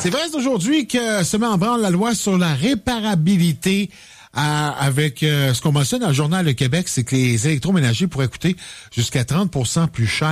C'est vrai aujourd'hui que se met en branle la loi sur la réparabilité avec ce qu'on mentionne dans le Journal Le Québec, c'est que les électroménagers pourraient coûter jusqu'à 30% plus cher